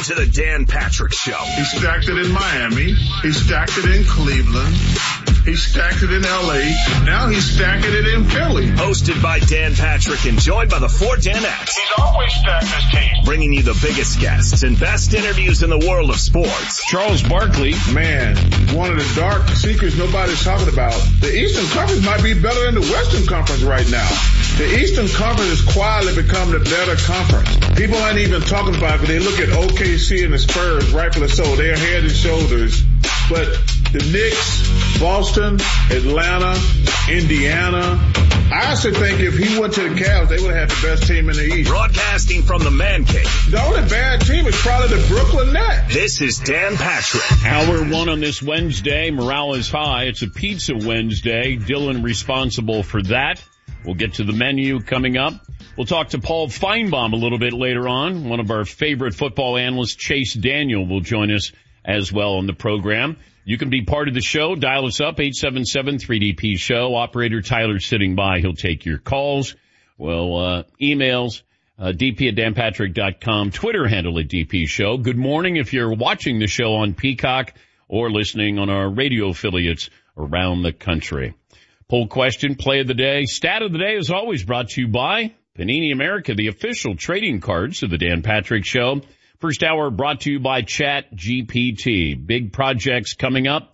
to the Dan Patrick Show. He stacked it in Miami. He stacked it in Cleveland. He stacked it in L.A. Now he's stacking it in Philly. Hosted by Dan Patrick and joined by the 4 Danettes. He's always stacked his team. Bringing you the biggest guests and best interviews in the world of sports. Charles Barkley. Man, one of the dark secrets nobody's talking about. The Eastern Conference might be better than the Western Conference right now. The Eastern Conference has quietly become the better conference. People aren't even talking about it because they look at OKC and the Spurs, rightfully so. They're head and shoulders. But the Knicks, Boston, Atlanta, Indiana, I actually think if he went to the Cavs, they would have had the best team in the East. Broadcasting from the Man Cave. The only bad team is probably the Brooklyn Nets. This is Dan Patrick. Hour 1 on this Wednesday. Morale is high. It's a Pizza Wednesday. Dylan responsible for that. We'll get to the menu coming up. We'll talk to Paul Feinbaum a little bit later on. One of our favorite football analysts, Chase Daniel, will join us as well on the program. You can be part of the show. Dial us up, 877-3DP-SHOW. Operator Tyler sitting by. He'll take your calls. Well, emails, dp@danpatrick.com. Twitter handle at DP-SHOW. Good morning if you're watching the show on Peacock or listening on our radio affiliates around the country. Poll question, play of the day. Stat of the day is always brought to you by Panini America, the official trading cards of the Dan Patrick Show. First hour brought to you by ChatGPT. Big projects coming up.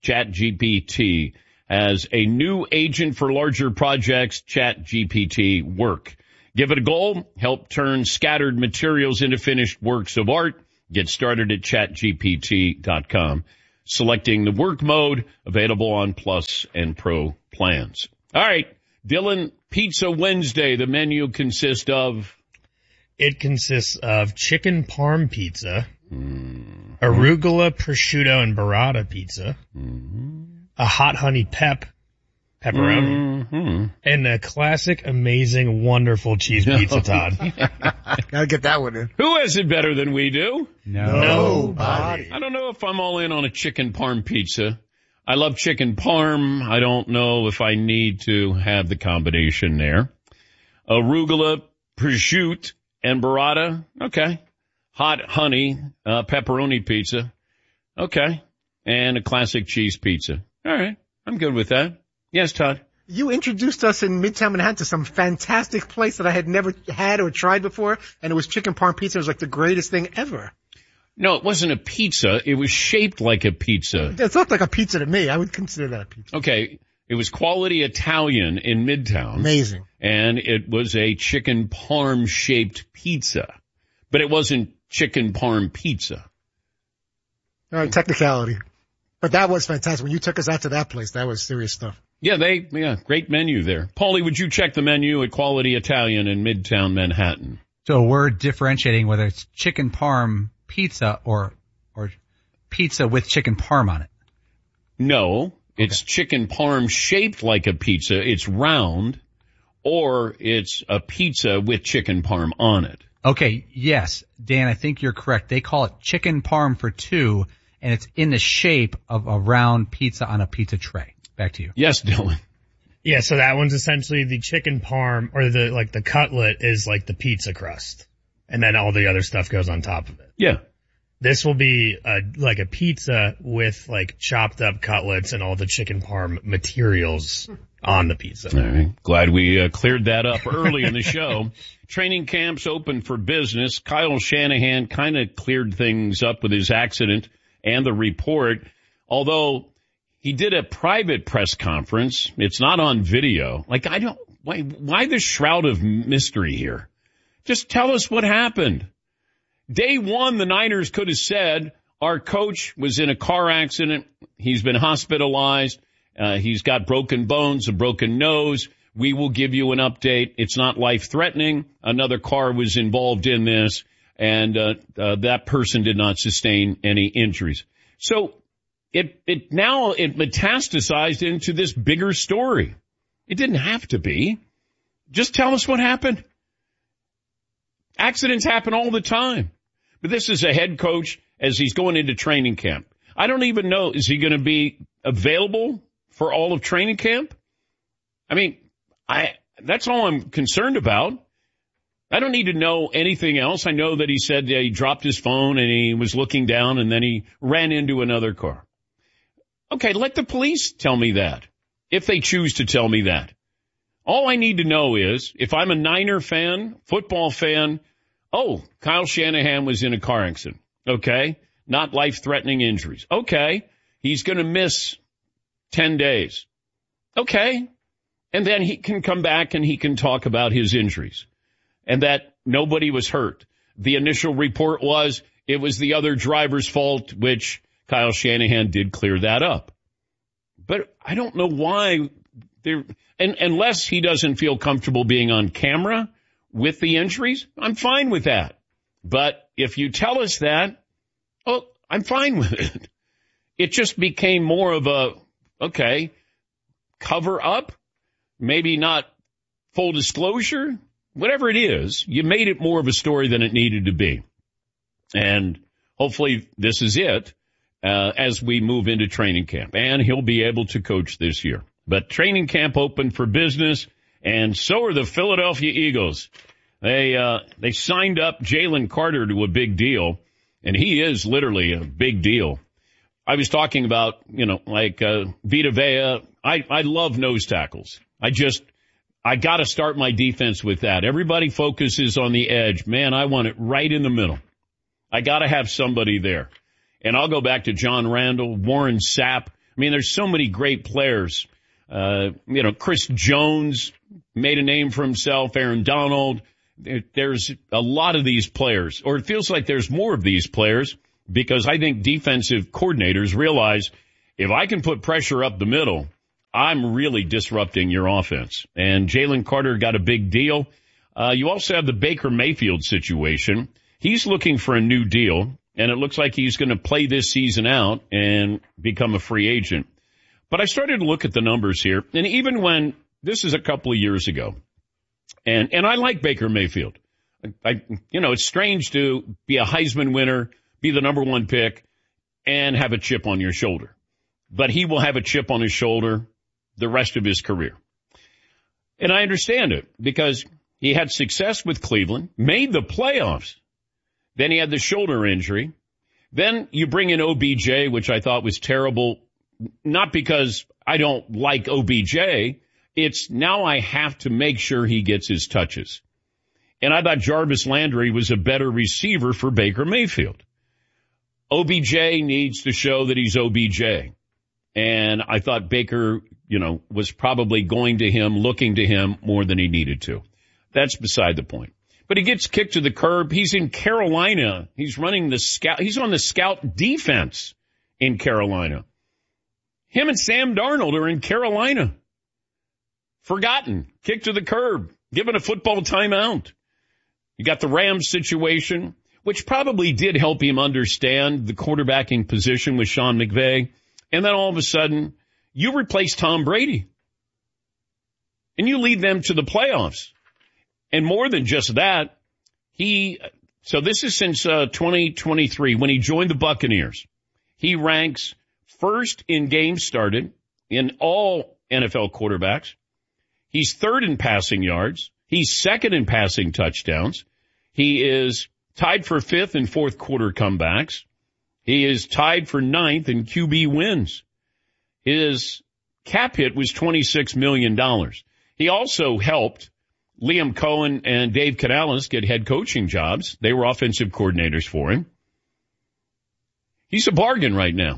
ChatGPT has a new agent for larger projects, ChatGPT Work. Give it a go. Help turn scattered materials into finished works of art. Get started at ChatGPT.com. Selecting the work mode, available on Plus and Pro plans. All right, Dylan, Pizza Wednesday. The menu consists of? It consists of chicken parm pizza, arugula, prosciutto, and burrata pizza, a hot honey pepperoni, and a classic, amazing, wonderful cheese pizza, Todd. Gotta get that one in. Who has it better than we do? Nobody. I don't know if I'm all in on a chicken parm pizza. I love chicken parm. I don't know if I need to have the combination there. Arugula, prosciutto, and burrata. Okay. Hot honey, pepperoni pizza. Okay. And a classic cheese pizza. All right. I'm good with that. Yes, Todd. You introduced us in Midtown Manhattan to some fantastic place that I had never had or tried before, and it was chicken parm pizza. It was like the greatest thing ever. No, it wasn't a pizza. It was shaped like a pizza. It looked like a pizza to me. I would consider that a pizza. Okay. It was quality Italian in Midtown. Amazing. And it was a chicken parm shaped pizza. But it wasn't chicken parm pizza. All right, technicality. But that was fantastic. When you took us out to that place, that was serious stuff. Yeah, great menu there. Paulie, would you check the menu at Quality Italian in Midtown Manhattan? So we're differentiating whether it's chicken parm pizza or pizza with chicken parm on it. No, it's chicken parm shaped like a pizza. It's round, or it's a pizza with chicken parm on it. Okay, yes, Dan, I think you're correct. They call it chicken parm for two, and it's in the shape of a round pizza on a pizza tray. Back to you. Yes, Dylan. Yeah, so that one's essentially the chicken parm, or the cutlet is like the pizza crust. And then all the other stuff goes on top of it. Yeah. This will be like a pizza with like chopped up cutlets and all the chicken parm materials on the pizza. All right. Glad we cleared that up early in the show. Training camps open for business. Kyle Shanahan kind of cleared things up with his accident and the report. Although he did a private press conference. It's not on video. Like, why the shroud of mystery here? Just tell us what happened. Day one, the Niners could have said, our coach was in a car accident. He's been hospitalized. He's got broken bones, a broken nose. We will give you an update. It's not life-threatening. Another car was involved in this, and that person did not sustain any injuries. So it metastasized into this bigger story. It didn't have to be. Just tell us what happened. Accidents happen all the time. But this is a head coach as he's going into training camp. I don't even know, is he going to be available for all of training camp? I mean, that's all I'm concerned about. I don't need to know anything else. I know that he said he dropped his phone and he was looking down and then he ran into another car. Okay, let the police tell me that, if they choose to tell me that. All I need to know is, if I'm a Niner fan, football fan, oh, Kyle Shanahan was in a car accident. Okay, not life-threatening injuries. Okay, he's going to miss 10 days. Okay, and then he can come back and he can talk about his injuries and that nobody was hurt. The initial report was it was the other driver's fault, which Kyle Shanahan did clear that up. But I don't know why there, and unless he doesn't feel comfortable being on camera with the injuries, I'm fine with that. But if you tell us that, oh, I'm fine with it. It just became more of a, okay, cover up, maybe not full disclosure, whatever it is, you made it more of a story than it needed to be. And hopefully this is it as we move into training camp. And he'll be able to coach this year. But training camp open for business, and so are the Philadelphia Eagles. They signed up Jalen Carter to a big deal, and he is literally a big deal. I was talking about, like Vita Vea. I love nose tackles. I got to start my defense with that. Everybody focuses on the edge. Man, I want it right in the middle. I got to have somebody there. And I'll go back to John Randall, Warren Sapp. I mean, there's so many great players. Chris Jones made a name for himself, Aaron Donald. There's a lot of these players, or it feels like there's more of these players, because I think defensive coordinators realize if I can put pressure up the middle, I'm really disrupting your offense. And Jalen Carter got a big deal. You also have the Baker Mayfield situation. He's looking for a new deal, and it looks like he's going to play this season out and become a free agent. But I started to look at the numbers here, and even when this is a couple of years ago, and I like Baker Mayfield. It's strange to be a Heisman winner, be the number one pick, and have a chip on your shoulder. But he will have a chip on his shoulder the rest of his career. And I understand it, because he had success with Cleveland, made the playoffs. Then he had the shoulder injury. Then you bring in OBJ, which I thought was terrible, not because I don't like OBJ. It's now I have to make sure he gets his touches. And I thought Jarvis Landry was a better receiver for Baker Mayfield. OBJ needs to show that he's OBJ. And I thought Baker, was probably going to him, looking to him more than he needed to. That's beside the point. But he gets kicked to the curb. He's in Carolina. He's running the scout. He's on the scout defense in Carolina. Him and Sam Darnold are in Carolina. Forgotten. Kicked to the curb. Given a football timeout. You got the Rams situation, which probably did help him understand the quarterbacking position with Sean McVay. And then all of a sudden, you replace Tom Brady. And you lead them to the playoffs. And more than just that, so this is since 2023, when he joined the Buccaneers. He ranks first in games started in all NFL quarterbacks. He's third in passing yards. He's second in passing touchdowns. He is tied for fifth in fourth quarter comebacks. He is tied for ninth in QB wins. His cap hit was $26 million. He also helped Liam Cohen and Dave Canales get head coaching jobs. They were offensive coordinators for him. He's a bargain right now.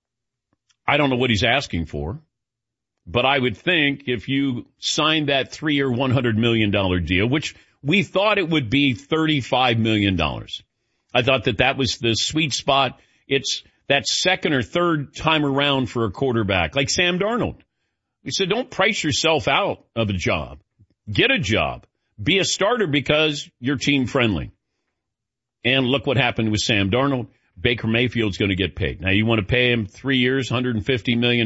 I don't know what he's asking for, but I would think if you signed that 3-year, $100 million deal, which we thought it would be $35 million. I thought that was the sweet spot. It's that second or third time around for a quarterback, like Sam Darnold. We said, don't price yourself out of a job. Get a job. Be a starter because you're team friendly. And look what happened with Sam Darnold. Baker Mayfield's going to get paid. Now, you want to pay him 3 years, $150 million,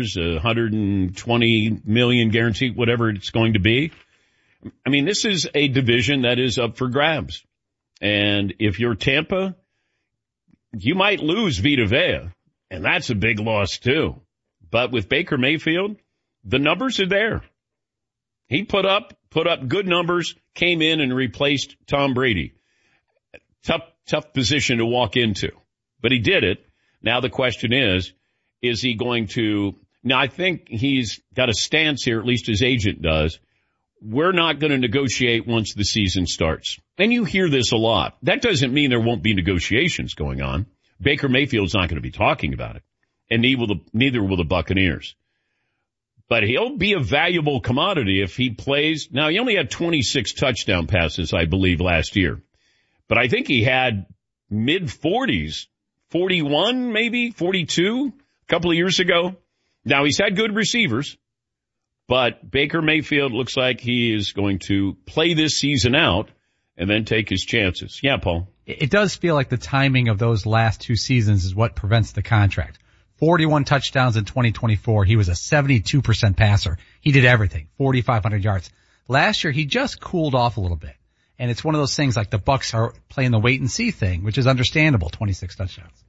$120 million guaranteed, whatever it's going to be. I mean, this is a division that is up for grabs. And if you're Tampa, you might lose Vita Vea, and that's a big loss too. But with Baker Mayfield, the numbers are there. He put up good numbers, came in and replaced Tom Brady. Tough position to walk into, but he did it. Now the question is he going to, now I think he's got a stance here, at least his agent does. We're not going to negotiate once the season starts. And you hear this a lot. That doesn't mean there won't be negotiations going on. Baker Mayfield's not going to be talking about it. And neither will the Buccaneers. But he'll be a valuable commodity if he plays. Now, he only had 26 touchdown passes, I believe, last year. But I think he had mid-40s, 41 maybe, 42 a couple of years ago. Now, he's had good receivers, but Baker Mayfield looks like he is going to play this season out and then take his chances. Yeah, Paul. It does feel like the timing of those last 2 seasons is what prevents the contract. 41 touchdowns in 2024. He was a 72% passer. He did everything, 4,500 yards. Last year, he just cooled off a little bit. And it's one of those things like the Bucs are playing the wait and see thing, which is understandable, 26 touchdowns.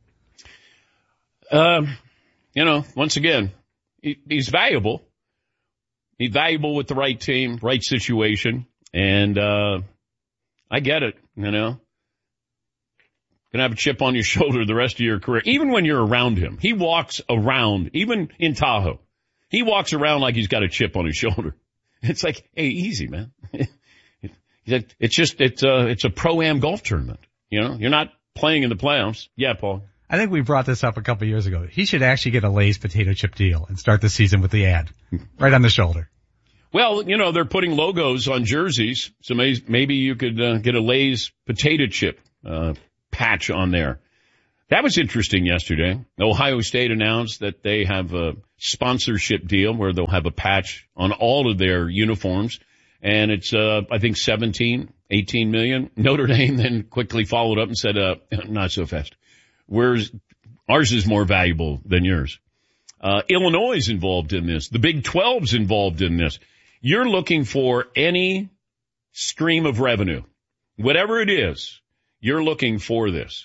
Once again, he's valuable. He's valuable with the right team, right situation. And, I get it, Gonna have a chip on your shoulder the rest of your career. Even when you're around him, he walks around, even in Tahoe, he walks around like he's got a chip on his shoulder. It's like, hey, easy, man. It's a pro-am golf tournament. You're not playing in the playoffs. Yeah, Paul. I think we brought this up a couple of years ago. He should actually get a Lay's potato chip deal and start the season with the ad right on the shoulder. Well, they're putting logos on jerseys, so maybe you could get a Lay's potato chip patch on there. That was interesting yesterday. Ohio State announced that they have a sponsorship deal where they'll have a patch on all of their uniforms. And it's, I think 18 million. Notre Dame then quickly followed up and said, not so fast. Ours is more valuable than yours. Illinois is involved in this. The Big 12's involved in this. You're looking for any stream of revenue. Whatever it is, you're looking for this.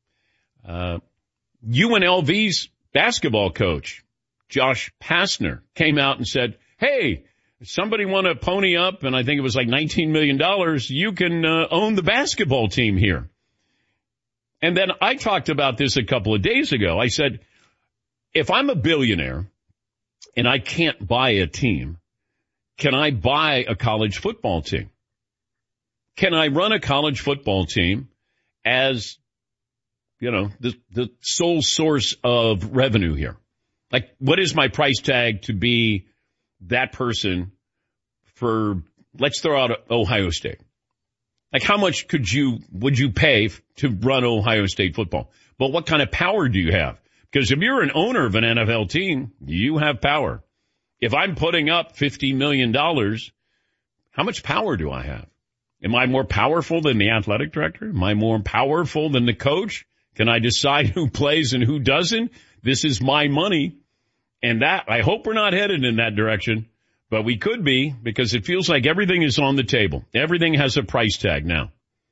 UNLV's basketball coach, Josh Pastner, came out and said, hey, if somebody want to pony up, and I think it was like $19 million, you can own the basketball team here. And then I talked about this a couple of days ago. I said, if I'm a billionaire and I can't buy a team, can I buy a college football team? Can I run a college football team as, the sole source of revenue here? Like, what is my price tag to be that person for, let's throw out Ohio State. Like, how much would you pay to run Ohio State football? But what kind of power do you have? Because if you're an owner of an NFL team, you have power. If I'm putting up $50 million, how much power do I have? Am I more powerful than the athletic director? Am I more powerful than the coach? Can I decide who plays and who doesn't? This is my money. And I hope we're not headed in that direction, but we could be, because it feels like everything is on the table. Everything has a price tag now.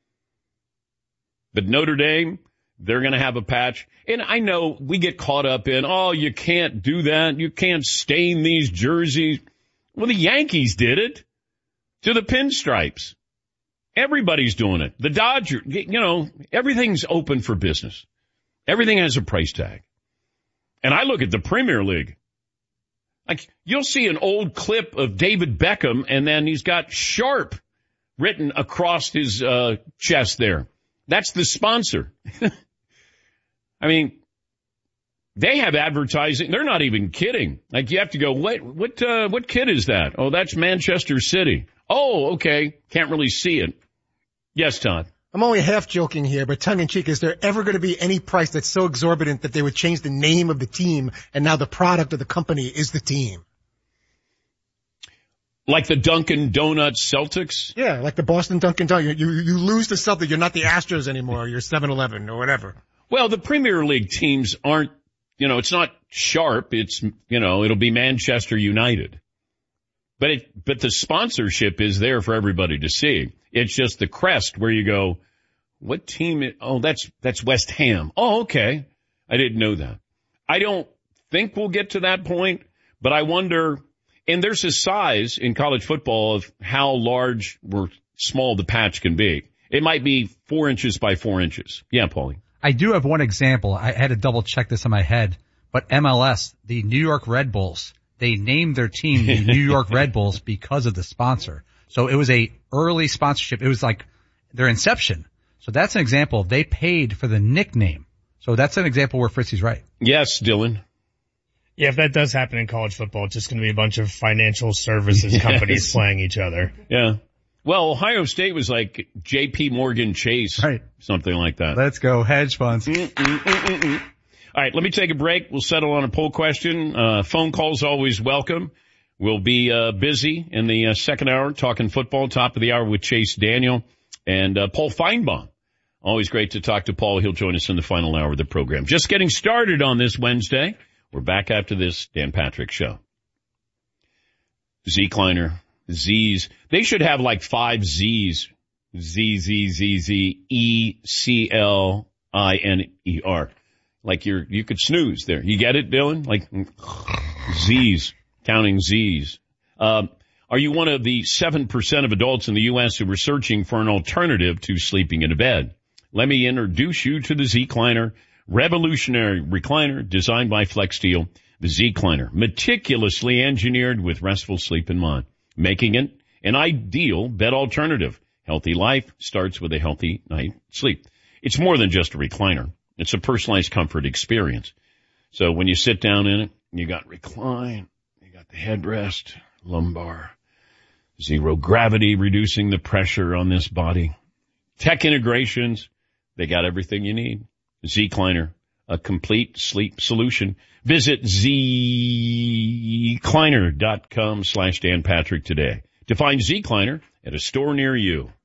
But Notre Dame, they're going to have a patch. And I know we get caught up in, you can't do that. You can't stain these jerseys. Well, the Yankees did it to the pinstripes. Everybody's doing it. The Dodgers, everything's open for business. Everything has a price tag. And I look at the Premier League. Like, you'll see an old clip of David Beckham, and then he's got Sharp written across his chest there. That's the sponsor. I mean, they have advertising. They're not even kidding. Like, you have to go, what kid is that? Oh, that's Manchester City. Oh, okay. Can't really see it. Yes, Todd. I'm only half joking here, but tongue in cheek, is there ever going to be any price that's so exorbitant that they would change the name of the team and now the product of the company is the team? Like the Dunkin' Donuts Celtics? Yeah, like the Boston Dunkin' Donuts. You lose the Celtics, you're not the Astros anymore, you're 7-Eleven or whatever. Well, the Premier League teams aren't, it's not Sharp, it's, it'll be Manchester United. But the sponsorship is there for everybody to see. It's just the crest where you go, what team? That's West Ham. Oh, okay. I didn't know that. I don't think we'll get to that point, but I wonder And there's a size in college football of how large or small the patch can be. It might be 4 inches by 4 inches. Yeah, Paulie. I do have one example. I had to double check this in my head, but MLS, the New York Red Bulls, they named their team the New York Red Bulls because of the sponsor. So it was a early sponsorship. It was like their inception. So that's an example. They paid for the nickname. So that's an example where Fritzy's right. Yes, Dylan. Yeah, if that does happen in college football, it's just going to be a bunch of financial services companies playing each other. Yeah. Well, Ohio State was like J.P. Morgan Chase. Right. Something like that. Let's go, hedge funds. All right, let me take a break. We'll settle on a poll question. Phone calls always welcome. We'll be busy in the second hour talking football, top of the hour with Chase Daniel and Paul Feinbaum. Always great to talk to Paul. He'll join us in the final hour of the program. Just getting started on this Wednesday. We're back after this Dan Patrick Show. Z-Kleiner, Z's. They should have like 5 Z's. Z, Z, Z, Z, E, C, L, I, N, E, R. Like you could snooze there. You get it, Dylan? Like Z's, counting Z's. Are you one of the 7% of adults in the U.S. who are searching for an alternative to sleeping in a bed? Let me introduce you to the Z-Kleiner, revolutionary recliner designed by FlexSteel. The Z-Kleiner, meticulously engineered with restful sleep in mind, making it an ideal bed alternative. Healthy life starts with a healthy night's sleep. It's more than just a recliner. It's a personalized comfort experience. So when you sit down in it, you got recline, you got the headrest, lumbar, zero gravity, reducing the pressure on this body. Tech integrations, they got everything you need. Z-Kleiner, a complete sleep solution. Visit zkleiner.com/Dan Patrick today to find Z-Kleiner at a store near you.